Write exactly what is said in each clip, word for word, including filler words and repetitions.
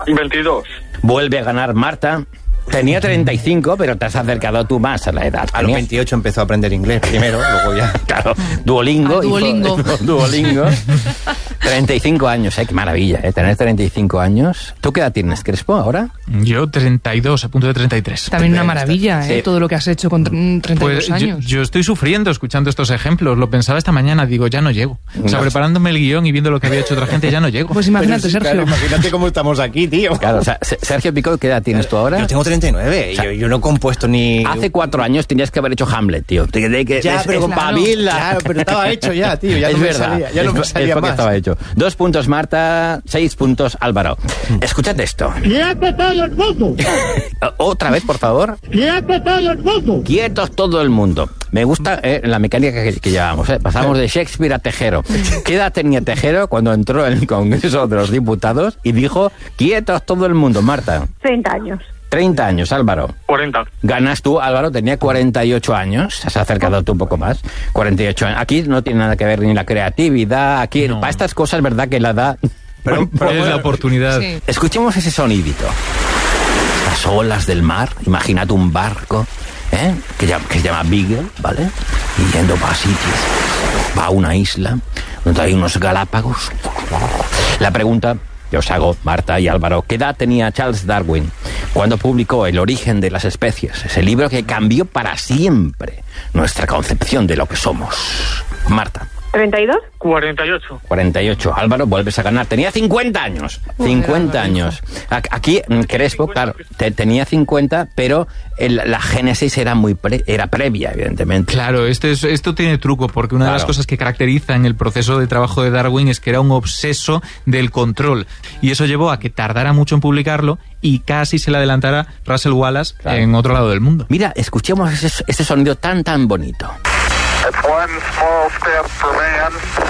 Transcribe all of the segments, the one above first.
veintidós. Vuelve a ganar Marta. Tenía treinta y cinco, pero te has acercado tú más a la edad. A los veintiocho empezó a aprender inglés primero, luego ya... Claro, Duolingo. Ah, Duolingo. Hizo, Duolingo. treinta y cinco años, ¿eh? Qué maravilla, ¿eh? Tener treinta y cinco años. ¿Tú qué edad tienes, Crespo, ahora? Yo treinta y dos, a punto de treinta y tres. También una maravilla, ¿eh? Sí. Todo lo que has hecho con treinta y dos Pues años. yo, yo estoy sufriendo escuchando estos ejemplos. Lo pensaba esta mañana, digo, ya no llego. O sea, No. preparándome el guión y viendo lo que había hecho otra gente, ya no llego. Pues imagínate, Pero sí, Sergio. claro, imagínate cómo estamos aquí, tío. Claro, o sea, Sergio Picó, ¿qué edad tienes tú ahora? Yo tengo treinta y nueve, O sea, yo, yo no he compuesto ni... Hace cuatro años tenías que haber hecho Hamlet, tío. Te- te- que- Ya, es- pero- espabila. Claro, pero estaba hecho ya, tío, ya es no me verdad, salía, ya no es, me es salía porque más. estaba hecho. Dos puntos Marta, seis puntos Álvaro. Escuchad esto. ¡Quieto todo el mundo! Otra vez, por favor. ¡Quieto todo el mundo! Quietos todo el mundo. Me gusta eh, la mecánica que, que llevamos. Eh. Pasamos de Shakespeare a Tejero. ¿Qué edad tenía Tejero cuando entró en el Congreso de los Diputados y dijo quietos todo el mundo? Marta. treinta años. treinta años, Álvaro. cuarenta. Ganas tú, Álvaro, tenía cuarenta y ocho años. Te has acercado tú un poco más. cuarenta y ocho años. Aquí no tiene nada que ver ni la creatividad. Aquí, No. para estas cosas, verdad que la da... Pero, Pero es la oportunidad. Sí. Escuchemos ese sonidito. Las olas del mar. Imaginad un barco, ¿eh? que, llama, que se llama Beagle, ¿vale? Y yendo va a sitios. Va a una isla donde hay unos galápagos. La pregunta que os hago, Marta y Álvaro, ¿qué edad tenía Charles Darwin cuando publicó El origen de las especies? Ese libro que cambió para siempre nuestra concepción de lo que somos. Marta. ¿treinta y dos? cuarenta y ocho. cuarenta y ocho. Álvaro, vuelves a ganar. Tenía cincuenta años. cincuenta años. Aquí, Crespo, claro, te, tenía cincuenta, pero el, la génesis era muy pre, era previa, evidentemente. Claro, este es, esto tiene truco, porque una Claro. de las cosas que caracteriza en el proceso de trabajo de Darwin es que era un obseso del control. Y eso llevó a que tardara mucho en publicarlo y casi se le adelantara Russell Wallace Claro. en otro lado del mundo. Mira, escuchemos ese, ese sonido tan, tan bonito. It's one small step for man,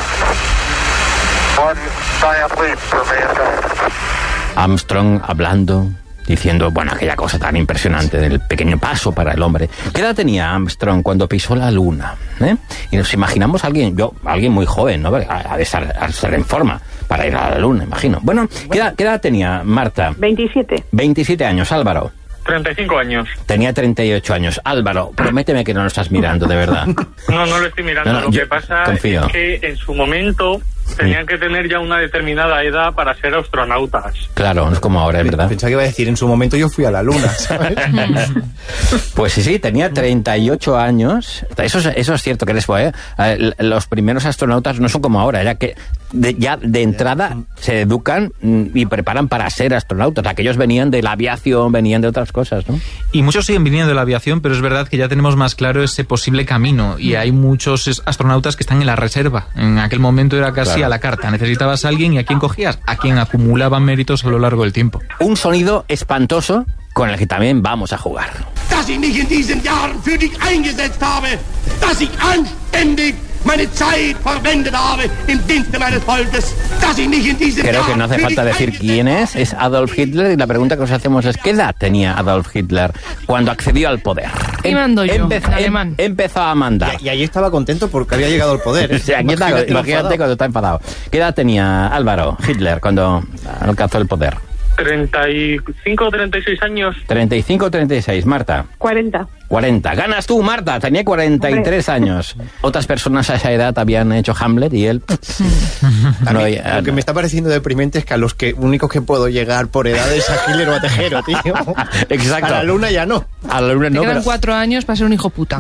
one giant leap for mankind. Armstrong hablando, diciendo, bueno, aquella cosa tan impresionante del pequeño paso para el hombre. ¿Qué edad tenía Armstrong cuando pisó la luna? ¿Eh? Y nos imaginamos a alguien, yo, alguien muy joven, ¿no? A, a, estar, a estar en forma para ir a la luna, imagino. Bueno, ¿qué edad, qué edad tenía Marta? veintisiete. veintisiete años, Álvaro. treinta y cinco años. Tenía treinta y ocho años. Álvaro, prométeme que no lo estás mirando, de verdad. No, no lo estoy mirando. No, no, lo yo que pasa confío. es que en su momento tenían que tener ya una determinada edad para ser astronautas. Claro, no es como ahora, es verdad. Pensaba que iba a decir, en su momento yo fui a la luna, ¿sabes? Pues sí, sí, tenía treinta y ocho años. Eso es, eso es cierto, Crespo, ¿eh? Eh, Los primeros astronautas no son como ahora, ya que de, ya de entrada se educan mm, y preparan para ser astronautas. Aquellos venían de la aviación, venían de otras cosas, ¿no? Y muchos siguen viniendo de la aviación, pero es verdad que ya tenemos más claro ese posible camino. Y hay muchos es- astronautas que están en la reserva. En aquel momento era casi Claro. a la carta. Necesitabas a alguien y ¿a quién cogías? A quien acumulaban méritos a lo largo del tiempo. Un sonido espantoso con el que también vamos a jugar. Dass ich nicht in diesen Jahren für dich eingesetzt habe, dass ich anständig meine Zeit verwendet habe im Dienste meines Volkes, dass ich nicht in diesen Creo Jahren que no hace für falta dich decir eingesetzt quién es, es Adolf Hitler, y la pregunta que nos hacemos es ¿qué edad tenía Adolf Hitler cuando accedió al poder? Y mando yo, Empe- en alemán. em- empezó a mandar. Y, y ahí estaba contento porque había llegado al poder. ¿eh? Sí, aquí está, Imagínate lo imagínate enfadado. cuando está enfadado. ¿Qué edad tenía Álvaro Hitler cuando alcanzó el poder? treinta y cinco o treinta y seis años. ¿treinta y cinco o treinta y seis, Marta? cuarenta. cuarenta. Ganas tú, Marta. Tenía cuarenta y tres años. Otras personas a esa edad habían hecho Hamlet y él... A No, mí, ya- lo que me está pareciendo deprimente es que a los que únicos que puedo llegar por edad es a Hitler o a Tejero, tío. Exacto. A la luna ya no. A la luna Te no, quedan pero... cuatro años para ser un hijo puta.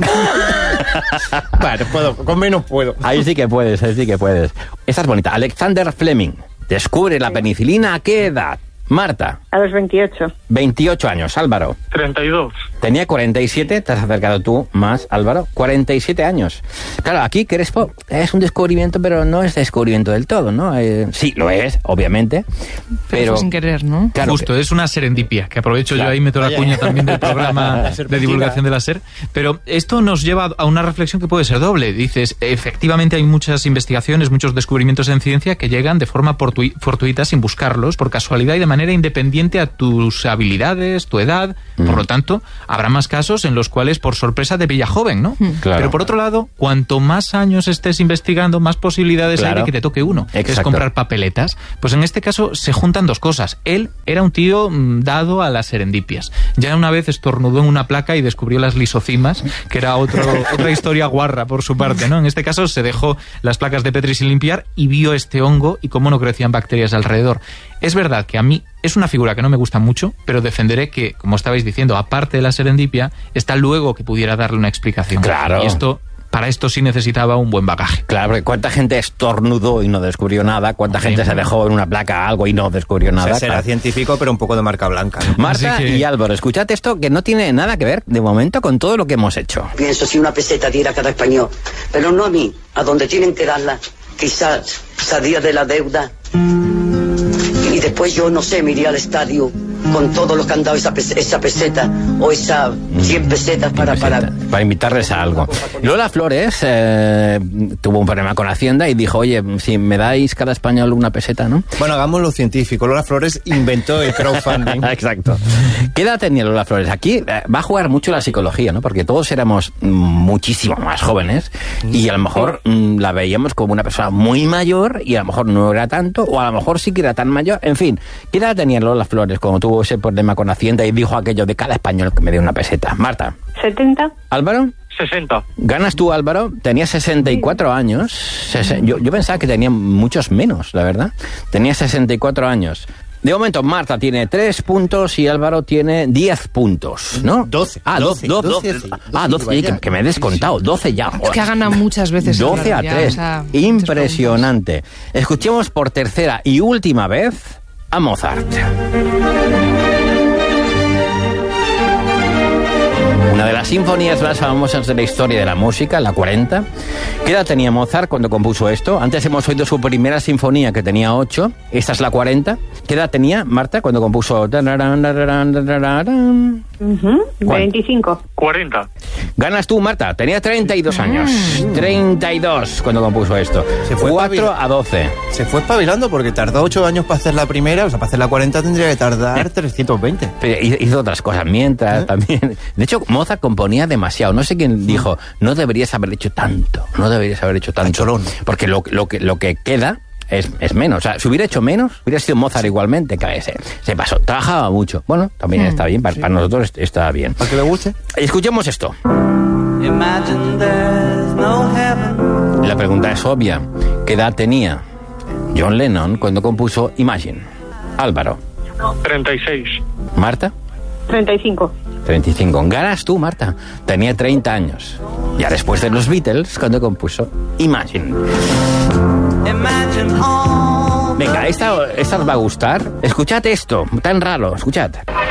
Vale, puedo, con menos puedo. Ahí sí que puedes, ahí sí que puedes. Esta es bonita. Alexander Fleming descubre la penicilina ¿a qué edad? Marta. A los veintiocho. veintiocho años. Álvaro. treinta y dos. Tenía cuarenta y siete, te has acercado tú más, Álvaro. cuarenta y siete años. Claro, aquí Crespo es un descubrimiento, pero no es descubrimiento del todo, ¿no? Eh, sí, lo es, obviamente, Pero, pero... fue sin querer, ¿no? Claro, Justo, es una serendipia, que aprovecho Claro. yo ahí, meto la Vaya. cuña también del programa La de serpentina. divulgación de la SER. Pero esto nos lleva a una reflexión que puede ser doble. Dices, efectivamente hay muchas investigaciones, muchos descubrimientos en ciencia que llegan de forma fortui- fortuita, sin buscarlos, por casualidad y de manera independiente a tus habilidades, tu edad. Mm. Por lo tanto, habrá más casos en los cuales por sorpresa te pilla joven, ¿no? Claro. Pero por otro lado, cuanto más años estés investigando, más posibilidades Claro. hay de que te toque uno, que es Exacto. comprar papeletas. Pues en este caso se juntan dos cosas. Él era un tío mm, dado a las serendipias. Ya una vez estornudó en una placa y descubrió las lisocimas, que era otro, otra historia guarra por su parte, ¿no? En este caso se dejó las placas de Petri sin limpiar y vio este hongo y cómo no crecían bacterias alrededor. Es verdad que a mí es una figura que no me gusta mucho, pero defenderé que, como estabais diciendo, aparte de la serendipia, está luego que pudiera darle una explicación. Claro. Y esto, para esto sí necesitaba un buen bagaje. Claro, porque cuánta gente estornudó y no descubrió nada, cuánta Sí. gente se dejó en una placa algo y no descubrió O nada. sea, será Claro. científico, pero un poco de marca blanca, ¿no? Marta Así que- y Álvaro, escuchad esto que no tiene nada que ver de momento con todo lo que hemos hecho. Pienso si una peseta diera a cada español, pero no a mí, a donde tienen que darla. Quizás salía de la deuda y después yo, no sé, me iría al estadio con todo lo que han dado esa, pes- esa peseta o esas cien pesetas para... para... para invitarles a algo. Lola Flores eh, tuvo un problema con Hacienda y dijo, oye, si me dais cada español una peseta, ¿no? Bueno, hagámoslo científico. Lola Flores inventó el crowdfunding. Exacto. ¿Qué edad tenía Lola Flores? Aquí eh, va a jugar mucho la psicología, ¿no? Porque todos éramos mm, muchísimo más jóvenes y a lo mejor mm, la veíamos como una persona muy mayor y a lo mejor no era tanto, o a lo mejor sí que era tan mayor. En fin, ¿qué edad tenía Lola Flores cuando tuvo ese problema con Hacienda y dijo aquello de cada español que me dé una peseta? Marta. setenta. ¿Álvaro? sesenta. ¿Ganas tú, Álvaro? Tenía sesenta y cuatro años. Sese- yo, yo pensaba que tenía muchos menos, la verdad. Tenía sesenta y cuatro años. De momento, Marta tiene tres puntos y Álvaro tiene diez puntos, ¿no? doce. Ah, doce, doce. doce, doce. sí, Ah, doce, doce, vaya. que me he descontado. doce ya. Es que ha ganado muchas veces. doce a Álvaro, ya, tres. o sea, Impresionante. Escuchemos por tercera y última vez a Mozart. Una de las sinfonías más famosas de la historia de la música, la cuarenta. ¿Qué edad tenía Mozart cuando compuso esto? Antes hemos oído su primera sinfonía, que tenía ocho. Esta es la cuarenta. ¿Qué edad tenía Marta cuando compuso? Ujú. veinticinco. cuarenta. Ganas tú, Marta. Tenía treinta y dos años. treinta y dos cuando compuso esto. Se fue cuatro espabil- a doce. Se fue espabilando porque tardó ocho años para hacer la primera, o sea, para hacer la cuarenta tendría que tardar trescientos veinte. Pero hizo otras cosas mientras ¿Eh? también. De hecho, Mozart componía demasiado. No sé quién dijo, no deberías haber hecho tanto. No deberías haber hecho tanto. Cholón. Porque lo, lo, que, lo que queda es, es menos. O sea, si hubiera hecho menos, hubiera sido Mozart igualmente. Que se, se pasó. Trabajaba mucho. Bueno, también Mm, está bien. Para, para nosotros está bien. Para que le guste. Escuchemos esto. La pregunta es obvia. ¿Qué edad tenía John Lennon cuando compuso Imagine? Álvaro. treinta y seis. Marta. treinta y cinco. treinta y cinco. Ganas tú, Marta. Tenía treinta años. Ya después de los Beatles, cuando compuso Imagine. Venga, esta, esta os va a gustar. Escuchad esto, tan raro, escuchad.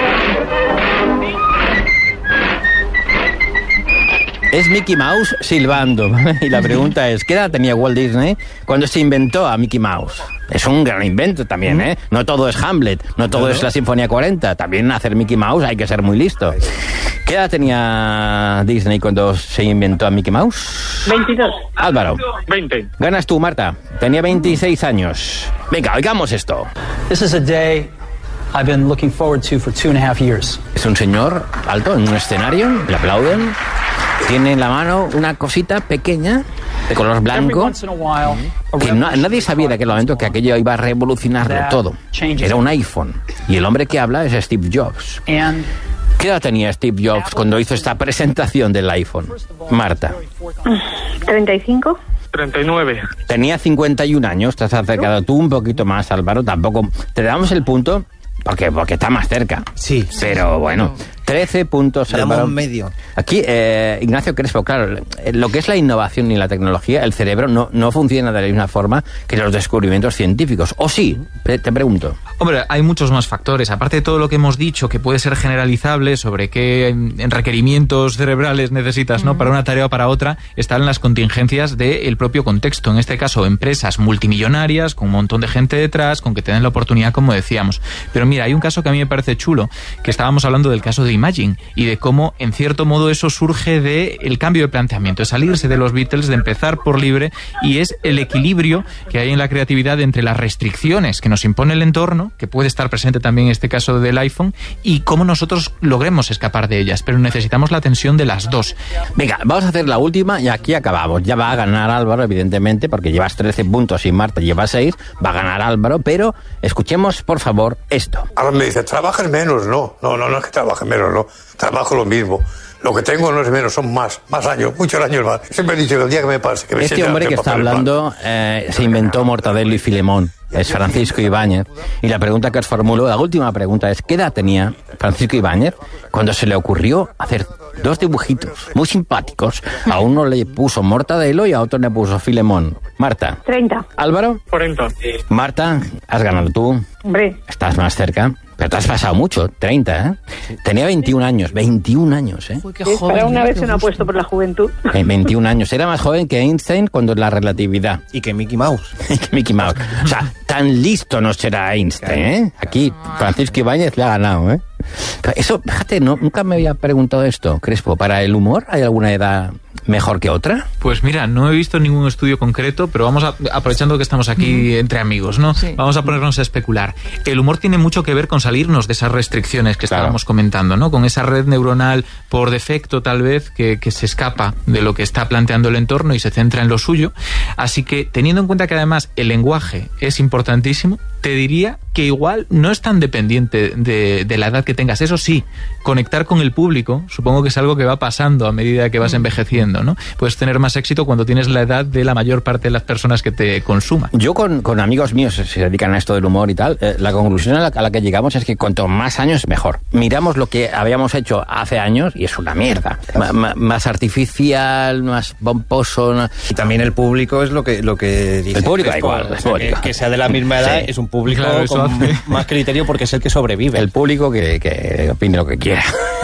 Es Mickey Mouse silbando. Y la pregunta es, ¿qué edad tenía Walt Disney cuando se inventó a Mickey Mouse? Es un gran invento también, ¿eh? No todo es Hamlet, no todo es la Sinfonía cuarenta. También hacer Mickey Mouse hay que ser muy listo. ¿Qué edad tenía Disney cuando se inventó a Mickey Mouse? veintidós. Álvaro. veinte. Ganas tú, Marta. Tenía veintiséis años. Venga, oigamos esto. This is a day I've been looking forward to for two and a half years. Es un señor alto en un escenario, le aplauden. Tiene en la mano una cosita pequeña de color Every blanco once in a while, a que no- revolution nadie sabía de aquel momento que aquello iba a revolucionarlo todo. Era un iPhone. Y el hombre que habla es Steve Jobs. And ¿Qué edad tenía Steve Jobs cuando hizo esta presentación del iPhone? Marta. treinta y cinco. treinta y nueve. Tenía cincuenta y un años. Te has acercado tú un poquito más, Álvaro. Tampoco te damos el punto porque, porque está más cerca. Sí. Pero bueno, trece puntos, Le damos Álvaro. medio. Aquí, eh, Ignacio Crespo, claro, eh, lo que es la innovación y la tecnología, el cerebro no, no funciona de la misma forma que los descubrimientos científicos. ¿O sí? Pre- te pregunto. Hombre, hay muchos más factores. Aparte de todo lo que hemos dicho, que puede ser generalizable sobre qué en- en requerimientos cerebrales necesitas, ¿no? Para una tarea o para otra, están las contingencias del propio contexto. En este caso, empresas multimillonarias, con un montón de gente detrás, con que te den la oportunidad, como decíamos. Pero mira, hay un caso que a mí me parece chulo, que estábamos hablando del caso de Imagine y de cómo, en cierto modo, eso surge del cambio de planteamiento, de salirse de los Beatles, de empezar por libre, y es el equilibrio que hay en la creatividad entre las restricciones que nos impone el entorno, que puede estar presente también en este caso del iPhone, y cómo nosotros logremos escapar de ellas, pero necesitamos la tensión de las dos. Venga, vamos a hacer la última y aquí acabamos. Ya va a ganar Álvaro, evidentemente, porque llevas trece puntos y Marta lleva seis, va a ganar Álvaro, pero escuchemos, por favor, esto. Ahora me dice, trabajas menos. No, no, no, no es que trabaje menos, no. Trabajo lo mismo. Lo que tengo no es menos, son más, más años, muchos años más. Siempre he dicho que el día que me pase, que me Este siente hombre que está hablando eh, se inventó Mortadelo y Filemón. Es Francisco Ibáñez. Y la pregunta que os formulo, la última pregunta es, ¿qué edad tenía Francisco Ibáñez cuando se le ocurrió hacer dos dibujitos muy simpáticos? A uno le puso Mortadelo y a otro le puso Filemón. Marta. treinta. Álvaro. cuarenta. Marta, has ganado tú. Hombre. Estás más cerca. Pero te has pasado mucho, treinta, ¿eh? Tenía veintiún años, veintiún años, ¿eh? Uy, qué Es joven, para una qué vez se no ha gusto. puesto por la juventud. Eh, veintiún años. Era más joven que Einstein cuando la relatividad. Y que Mickey Mouse. Que Mickey Mouse. O sea, tan listo no será Einstein, ¿eh? Aquí Francisco Ibáñez le ha ganado, ¿eh? Pero eso, fíjate, no, nunca me había preguntado esto, Crespo. ¿Para el humor hay alguna edad mejor que otra? Pues mira, no he visto ningún estudio concreto, pero vamos a, aprovechando que estamos aquí entre amigos, ¿no? Sí. Vamos a ponernos a especular. El humor tiene mucho que ver con salirnos de esas restricciones que Claro. estábamos comentando, ¿no? Con esa red neuronal por defecto, tal vez, que, que se escapa de lo que está planteando el entorno y se centra en lo suyo. Así que, teniendo en cuenta que además el lenguaje es importantísimo, te diría que igual no es tan dependiente de, de la edad que tengas. Eso sí, conectar con el público, supongo que es algo que va pasando a medida que vas envejeciendo, ¿no? Puedes tener más éxito cuando tienes la edad de la mayor parte de las personas que te consuman. Yo con, con amigos míos que se dedican a esto del humor y tal, eh, la conclusión a la, a la que llegamos es que cuanto más años, mejor. Miramos lo que habíamos hecho hace años y es una mierda. Ma, ma, más artificial, más pomposo. No. Y también el público es lo que, lo que dice. El público da Crespo. igual, el O sea, público. Que, que sea de la misma edad Sí. es un público Claro, eso con hace. más criterio porque es el que sobrevive. El público que, que opine lo que quiera.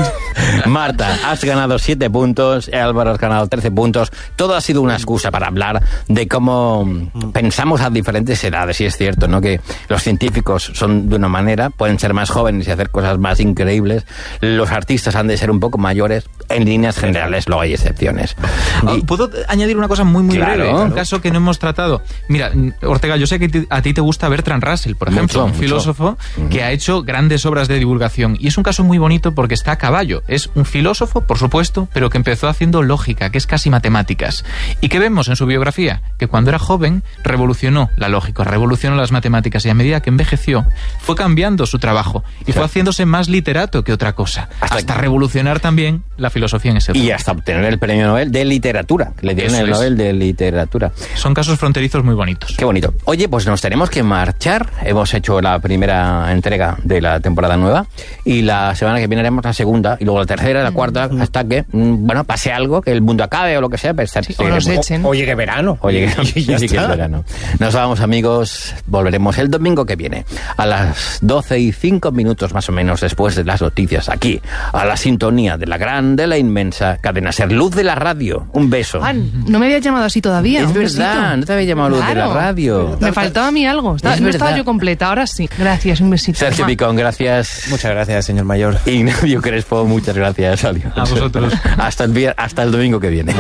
Marta, has ganado siete puntos, Álvaro has ganado trece puntos. Todo ha sido una excusa para hablar de cómo pensamos a diferentes edades. Y es cierto, ¿no? Que los científicos son de una manera, pueden ser más jóvenes y hacer cosas más increíbles. Los artistas han de ser un poco mayores. En líneas generales, luego hay excepciones. Ah, Y- ¿Puedo añadir una cosa muy, muy Claro, breve? claro. Un caso que no hemos tratado. Mira, Ortega, yo sé que ti- a ti te gusta Bertrand Russell, por ejemplo, Mucho, un mucho. filósofo que ha hecho grandes obras de divulgación. Y es un caso muy bonito porque está a caballo. Es un filósofo, por supuesto, pero que empezó haciendo lógica, que es casi matemáticas. ¿Y qué vemos en su biografía? Que cuando era joven revolucionó la lógica, revolucionó las matemáticas y a medida que envejeció fue cambiando su trabajo y fue haciéndose más literato que otra cosa. Hasta Hasta, que- revolucionar también la filosofía en ese Y punto. hasta obtener el premio Nobel de literatura. que Le dieron Eso el es. Nobel de literatura. Son casos fronterizos muy bonitos. Qué bonito. Oye, pues nos tenemos que marchar. Hemos hecho la primera entrega de la temporada nueva y la semana que viene haremos la segunda y luego la tercera y la cuarta hasta que, mm, bueno, pase algo, que el mundo acabe o lo que sea. Pues, Sí, o seguiremos. nos echen. Oye, que verano. Oye, que Y ya sí que es está. verano. Nos vamos, amigos. Volveremos el domingo que viene a las doce y cinco minutos más o menos después de las noticias aquí, a la sintonía de la gran, de la inmensa cadena Ser, Luz de la Radio. Un beso. Ah, no me habías llamado así todavía. Es un verdad, besito. no te había llamado Luz de la Claro. Radio. Me faltaba a mí algo. Estaba- Es no estaba verdad. yo completa, ahora sí. Gracias, un besito. Sergio Mua. Picón, gracias. Muchas gracias, señor mayor. Ignacio Crespo, muchas gracias. Adiós. A vosotros. Hasta el, vier- hasta el domingo que viene.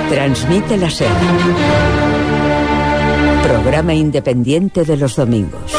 Transmite la SER. Programa independiente de los domingos.